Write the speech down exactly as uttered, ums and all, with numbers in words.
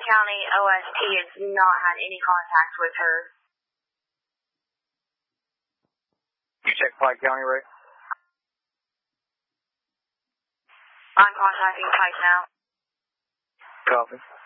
County O S P has not had any contact with her. You check Pike County, Ray? I'm contacting Pike now. Copy.